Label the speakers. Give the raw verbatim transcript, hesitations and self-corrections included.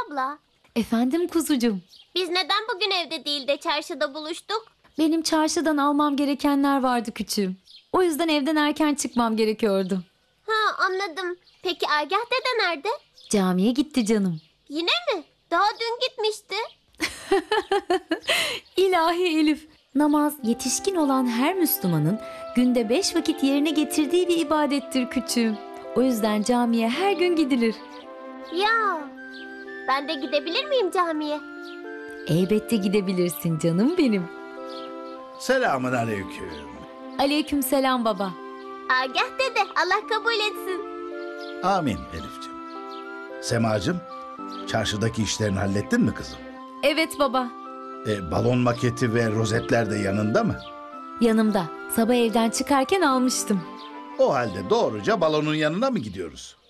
Speaker 1: abla,
Speaker 2: Efendim kuzucuğum.
Speaker 1: biz neden bugün evde değil de çarşıda buluştuk?
Speaker 2: Benim çarşıdan almam gerekenler vardı küçüğüm. O yüzden evden erken çıkmam gerekiyordu.
Speaker 1: Ha, anladım. Peki Agah dede nerede?
Speaker 2: Camiye gitti canım.
Speaker 1: Yine mi? Daha dün gitmişti.
Speaker 2: İlahi Elif. Namaz yetişkin olan her Müslümanın günde beş vakit yerine getirdiği bir ibadettir küçüğüm. O yüzden camiye her gün gidilir.
Speaker 1: Ya, ben de gidebilir miyim camiye?
Speaker 2: Elbette gidebilirsin canım benim.
Speaker 3: Selamun aleyküm.
Speaker 2: Aleykümselam baba.
Speaker 1: Agah dede, Allah kabul etsin.
Speaker 3: Amin Elif'ciğim. Semacığım, çarşıdaki işlerini hallettin mi kızım?
Speaker 2: Evet baba.
Speaker 3: E, balon maketi ve rozetler de yanında mı?
Speaker 2: Yanımda. Sabah evden çıkarken almıştım.
Speaker 3: O halde doğruca balonun yanına mı gidiyoruz?